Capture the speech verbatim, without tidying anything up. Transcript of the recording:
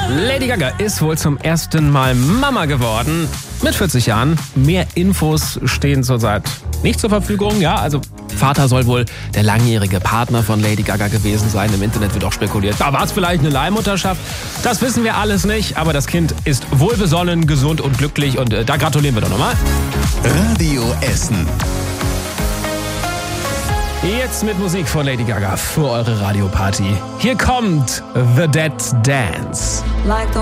Lady Gaga ist wohl zum ersten Mal Mama geworden. Mit vierzig Jahren. Mehr Infos stehen zurzeit nicht zur Verfügung. Ja, also Vater soll wohl der langjährige Partner von Lady Gaga gewesen sein. Im Internet wird auch spekuliert. Da war es vielleicht eine Leihmutterschaft. Das wissen wir alles nicht. Aber das Kind ist wohlbesonnen, gesund und glücklich. Und äh, da gratulieren wir doch nochmal. Radio Essen. Jetzt mit Musik von Lady Gaga für eure Radioparty. Hier kommt The Dead Dance. Like